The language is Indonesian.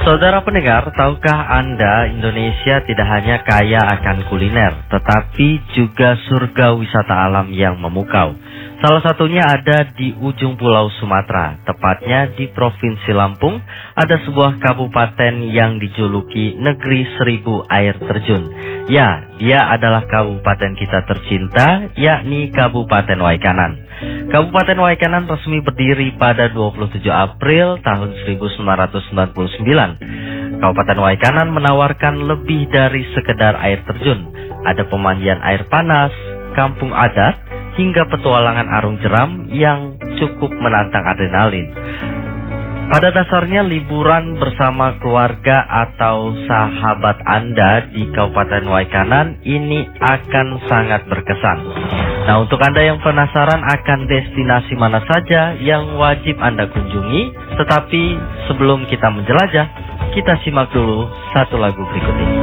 Saudara pendengar, tahukah Anda Indonesia tidak hanya kaya akan kuliner, tetapi juga surga wisata alam yang memukau. Salah satunya ada di ujung pulau Sumatera, tepatnya di Provinsi Lampung, ada sebuah kabupaten yang dijuluki Negeri Seribu Air Terjun. Ya, dia adalah kabupaten kita tercinta, yakni Kabupaten Waikanan. Kabupaten Waikanan resmi berdiri pada 27 April tahun 1999. Kabupaten Waikanan menawarkan lebih dari sekedar air terjun. Ada pemandian air panas, kampung adat, hingga petualangan arung jeram yang cukup menantang adrenalin. Pada dasarnya liburan bersama keluarga atau sahabat Anda di Kabupaten Waikanan ini akan sangat berkesan. Nah, untuk Anda yang penasaran akan destinasi mana saja yang wajib Anda kunjungi, tetapi sebelum kita menjelajah, kita simak dulu satu lagu berikut ini.